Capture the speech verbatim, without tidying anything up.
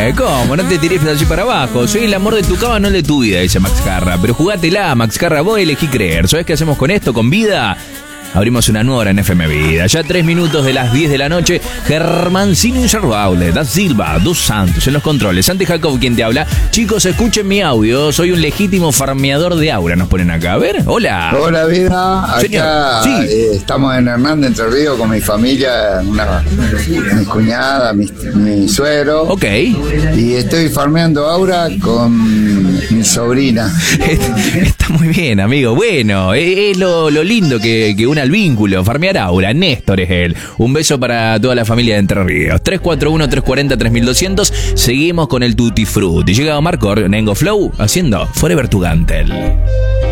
Eh, ¿cómo? No te tires de allí para abajo. Soy el amor de tu cama, no el de tu vida, dice Max Carra. Pero jugátela, Max Carra, vos elegí creer. ¿Sabés qué hacemos con esto? Con vida. Abrimos una nueva hora en F M Vida. Ya tres minutos de las diez de la noche. Germancino Insalvable, Da Silva, Dos Santos en los controles. Santi Jacob quien te habla. Chicos, escuchen mi audio. Soy un legítimo farmeador de aura. Nos ponen acá. A ver, hola. Hola, vida. Acá Señor, sí. eh, estamos en Hernández, Entre Ríos, con mi familia, una, mi cuñada, mi, mi suegro. Ok. Y estoy farmeando aura con mi sobrina. Está muy bien, amigo. Bueno, es lo, lo lindo que, que une al vínculo. Farmear aura. Néstor es él. Un beso para toda la familia de Entre Ríos. tres cuatro uno, tres cuatro cero, tres mil doscientos. Seguimos con el Tutti Frutti. Llega Marcor, Nengo Flow, haciendo Forever to Gantel.